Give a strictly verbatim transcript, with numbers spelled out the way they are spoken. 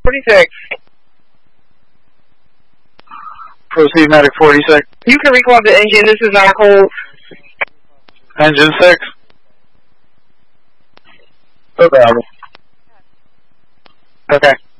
forty-six. Proceed, medic forty-six. You can recall the engine. This is our hold. Engine six. Okay.